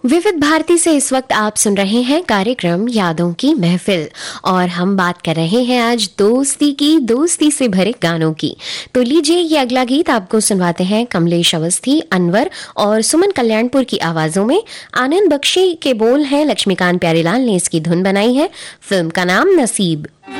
विविध भारती से इस वक्त आप सुन रहे हैं कार्यक्रम यादों की महफिल और हम बात कर रहे हैं आज दोस्ती से भरे गानों की। तो लीजिए ये अगला गीत आपको सुनवाते हैं कमलेश अवस्थी, अनवर और सुमन कल्याणपुर की आवाजों में। आनंद बख्शी के बोल हैं, लक्ष्मीकांत प्यारेलाल ने इसकी धुन बनाई है। फिल्म का नाम नसीब।